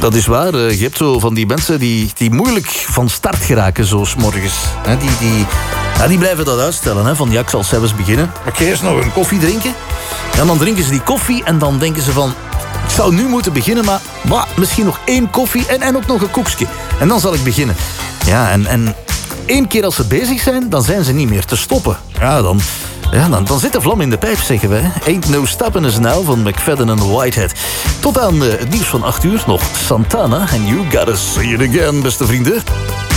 Dat is waar. Je hebt zo van die mensen die moeilijk van start geraken, zo 's morgens. Die blijven dat uitstellen. Hè? Van ja, ik zal zelfs beginnen. Maar ik ga eerst nog een koffie drinken. En dan drinken ze die koffie en dan denken ze van... Ik zou nu moeten beginnen, maar misschien nog 1 koffie en ook nog een koekje. En dan zal ik beginnen. Ja, en 1 keer als ze bezig zijn, dan zijn ze niet meer te stoppen. Dan zit de vlam in de pijp, zeggen wij. Ain't no stopping us now van McFadden en Whitehead. Tot aan het nieuws van 8 uur nog Santana. And you gotta see it again, beste vrienden.